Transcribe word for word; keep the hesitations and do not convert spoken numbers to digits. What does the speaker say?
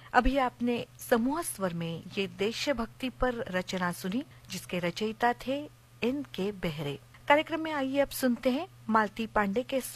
अभी आपने समूह स्वर में ये देशभक्ति पर रचना सुनी, जिसके रचयिता थे एन के बेहरे। कार्यक्रम में आइए अब सुनते हैं मालती पांडे के